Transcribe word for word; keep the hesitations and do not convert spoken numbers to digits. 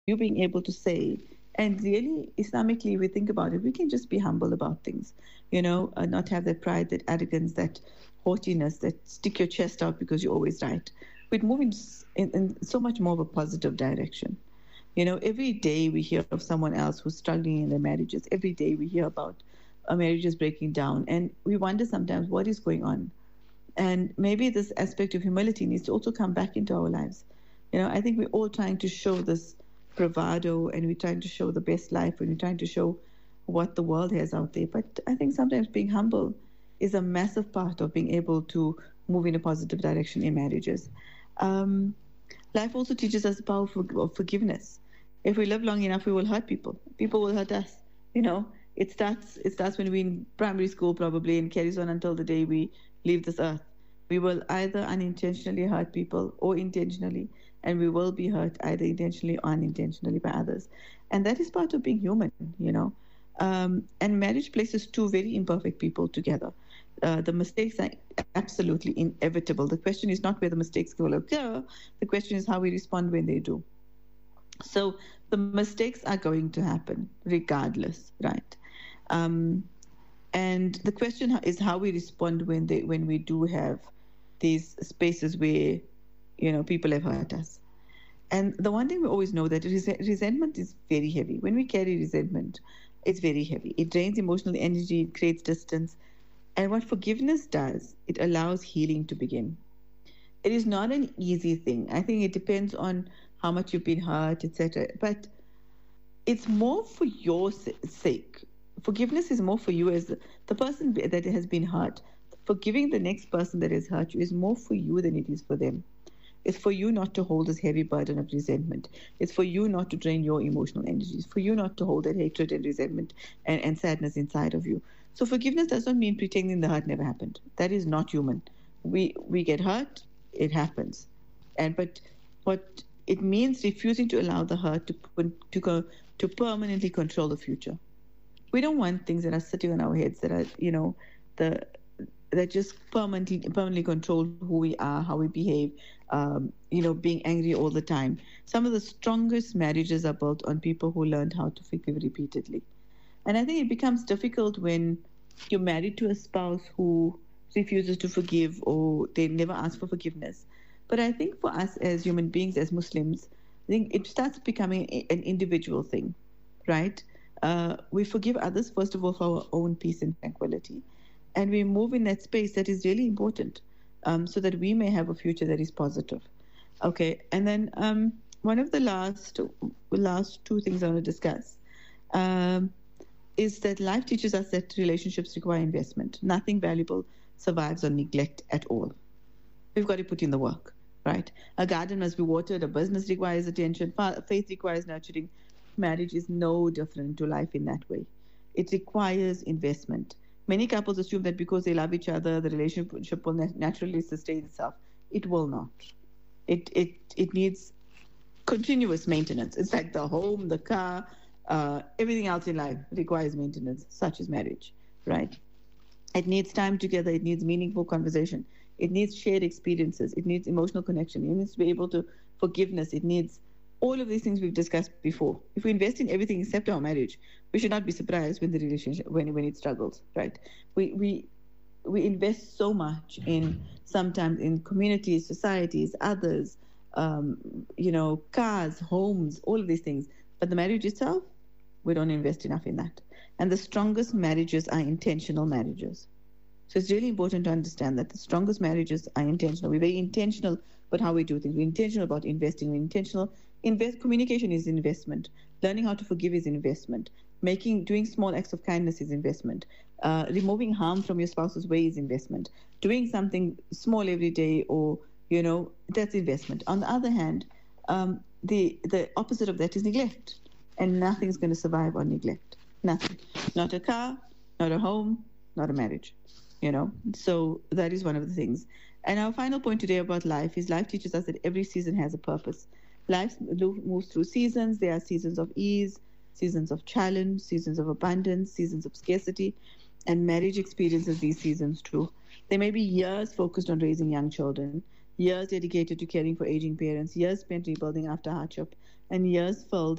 you being able to say, and really Islamically, we think about it, we can just be humble about things, you know, uh, not have that pride, that arrogance, that haughtiness, that stick your chest out because you're always right. We'd move in, in, in so much more of a positive direction. You know, every day we hear of someone else who's struggling in their marriages. Every day we hear about uh, marriages breaking down, and we wonder sometimes what is going on. And maybe this aspect of humility needs to also come back into our lives. You know, I think we're all trying to show this bravado, and we're trying to show the best life, and we're trying to show what the world has out there. But I think sometimes being humble is a massive part of being able to move in a positive direction in marriages. Um, Life also teaches us the power of forgiveness. If we live long enough, we will hurt people. People will hurt us. You know, it starts. It starts when we're in primary school, probably, and carries on until the day we leave this earth. We will either unintentionally hurt people or intentionally, and we will be hurt either intentionally or unintentionally by others. And that is part of being human. You know, um, and marriage places two very imperfect people together. Uh, the mistakes are absolutely inevitable. The question is not where the mistakes will occur. The question is how we respond when they do. So the mistakes are going to happen regardless, right? Um, and the question is how we respond when they when we do have these spaces where, you know, people have hurt us. And the one thing we always know that res- resentment is very heavy. When we carry resentment, it's very heavy. It drains emotional energy. It creates distance. And what forgiveness does, it allows healing to begin. It is not an easy thing. I think it depends on how much you've been hurt, et cetera. But it's more for your sake. Forgiveness is more for you as the, the person that has been hurt. Forgiving the next person that has hurt you is more for you than it is for them. It's for you not to hold this heavy burden of resentment. It's for you not to drain your emotional energy. It's for you not to hold that hatred and resentment and, and sadness inside of you. So forgiveness does not mean pretending the hurt never happened. That is not human. We we get hurt, it happens. And but what it means refusing to allow the hurt to to go to permanently control the future. We don't want things that are sitting on our heads that are, you know, the that just permanently permanently control who we are, how we behave, um, you know, being angry all the time. Some of the strongest marriages are built on people who learned how to forgive repeatedly. And I think it becomes difficult when you're married to a spouse who refuses to forgive or they never ask for forgiveness. But I think for us as human beings, as Muslims, I think it starts becoming an individual thing, right? Uh, we forgive others, first of all, for our own peace and tranquility. And we move in that space that is really important, um, so that we may have a future that is positive. Okay, and then um, one of the last last two things I want to discuss um, is that life teaches us that relationships require investment. Nothing valuable survives on neglect at all. We've got to put in the work, right? A garden must be watered, a business requires attention, faith requires nurturing. Marriage is no different to life in that way. It requires investment. Many couples assume that because they love each other, the relationship will naturally sustain itself. It will not. It it it needs continuous maintenance. It's like the home, the car, uh, everything else in life requires maintenance, such as marriage, right? It needs time together. It needs meaningful conversation. It needs shared experiences. It needs emotional connection. It needs to be able to forgiveness. It needs all of these things we've discussed before. If we invest in everything except our marriage, we should not be surprised when the relationship when when it struggles, right? We we we invest so much in sometimes in communities, societies, others, um, you know, cars, homes, all of these things. But the marriage itself, we don't invest enough in that. And the strongest marriages are intentional marriages. So it's really important to understand that the strongest marriages are intentional. We're very intentional about how we do things. We're intentional about investing. We're intentional. Invest communication is investment. Learning how to forgive is investment. Making doing small acts of kindness is investment. Uh, removing harm from your spouse's way is investment. Doing something small every day, or you know, that's investment. On the other hand, um, the the opposite of that is neglect, and nothing's going to survive on neglect. Nothing. Not a car, not a home, not a marriage. You know, so that is one of the things. And our final point today about life is life teaches us that every season has a purpose. Life moves through seasons. There are seasons of ease, seasons of challenge, seasons of abundance, seasons of scarcity, and marriage experiences these seasons too. There may be years focused on raising young children, years dedicated to caring for aging parents, years spent rebuilding after hardship, and years filled